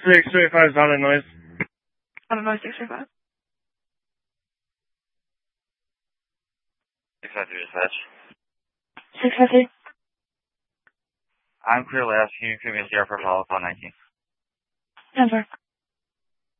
635 is on a noise. On a noise 635. 653 dispatch. 650. I'm clear last. Can you give me a CR for follow-up on 19? 10-4.